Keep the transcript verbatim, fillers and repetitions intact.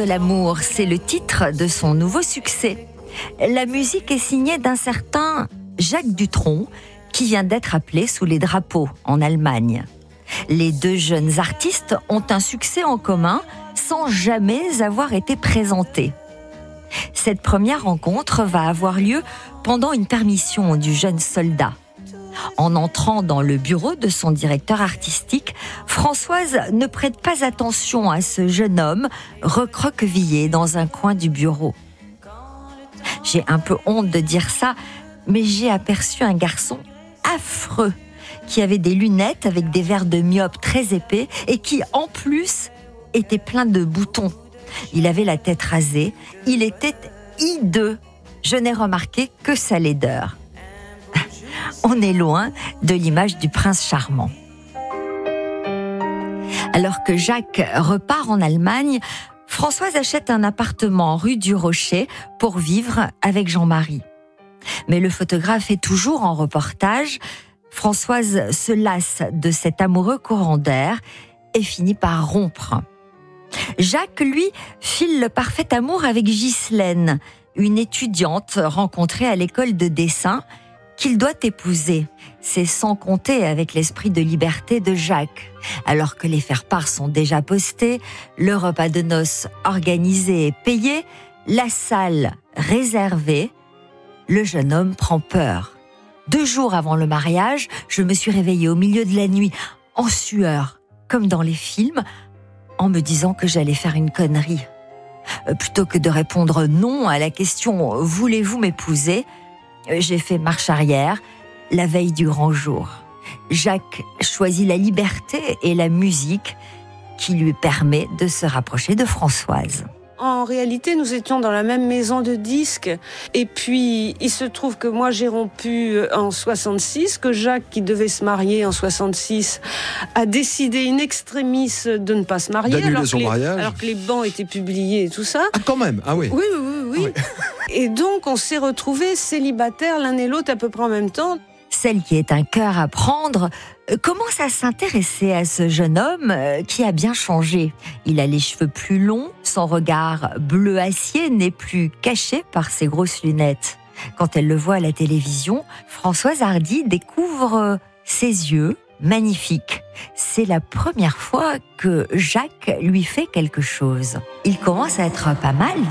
l'amour, c'est le titre de son nouveau succès. La musique est signée d'un certain Jacques Dutronc, qui vient d'être appelé sous les drapeaux en Allemagne. Les deux jeunes artistes ont un succès en commun sans jamais avoir été présentés. Cette première rencontre va avoir lieu pendant une permission du jeune soldat. En entrant dans le bureau de son directeur artistique, Françoise ne prête pas attention à ce jeune homme recroquevillé dans un coin du bureau. J'ai un peu honte de dire ça, mais j'ai aperçu un garçon affreux qui avait des lunettes avec des verres de myope très épais et qui, en plus, était plein de boutons. Il avait la tête rasée, il était hideux. Je n'ai remarqué que sa laideur. On est loin de l'image du prince charmant. Alors que Jacques repart en Allemagne, Françoise achète un appartement rue du Rocher pour vivre avec Jean-Marie. Mais le photographe est toujours en reportage. Françoise se lasse de cet amoureux courant d'air et finit par rompre. Jacques, lui, file le parfait amour avec Ghislaine, une étudiante rencontrée à l'école de dessin qu'il doit épouser. C'est sans compter avec l'esprit de liberté de Jacques. Alors que les faire-part sont déjà postés, le repas de noces organisé et payé, la salle réservée, le jeune homme prend peur. Deux jours avant le mariage, je me suis réveillée au milieu de la nuit, en sueur, comme dans les films, en me disant que j'allais faire une connerie. Euh, plutôt que de répondre non à la question « Voulez-vous m'épouser ?», j'ai fait marche arrière la veille du grand jour. Jacques choisit la liberté et la musique qui lui permet de se rapprocher de Françoise. En réalité, nous étions dans la même maison de disques. Et puis, il se trouve que moi, j'ai rompu en soixante-six, que Jacques, qui devait se marier en soixante-six, a décidé in extremis de ne pas se marier. D'annuler alors son que les, mariage. Alors que les bancs étaient publiés et tout ça. Ah, quand même. Ah oui. Oui, oui, oui. oui. Et donc, on s'est retrouvés célibataires l'un et l'autre à peu près en même temps. Celle qui est un cœur à prendre commence à s'intéresser à ce jeune homme qui a bien changé. Il a les cheveux plus longs, son regard bleu acier n'est plus caché par ses grosses lunettes. Quand elle le voit à la télévision, Françoise Hardy découvre ses yeux magnifiques. C'est la première fois que Jacques lui fait quelque chose. Il commence à être pas mal